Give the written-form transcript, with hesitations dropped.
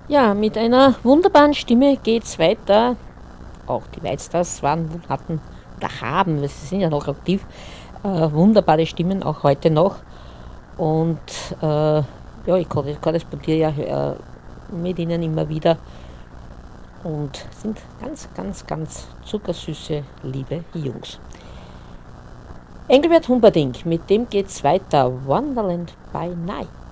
Ja, mit einer wunderbaren Stimme geht's weiter. Auch die Whitestars hatten oder haben, weil sie sind ja noch aktiv, wunderbare Stimmen, auch heute noch. Und ja, ich korrespondiere ja mit ihnen immer wieder und sind ganz, ganz, ganz zuckersüße, liebe Jungs. Engelbert Humperdinck, mit dem geht's weiter. Wonderland by Night.